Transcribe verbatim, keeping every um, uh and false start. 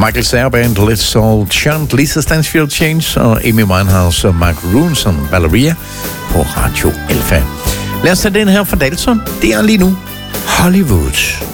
Michael Cera Band, Let's All Chant, Lisa Stansfield Chains og Amy Winehouse og Mark Ronson, Valeria på Radio Alpha. Lad os tage den her fra Dalton. Det er lige nu Hollywood.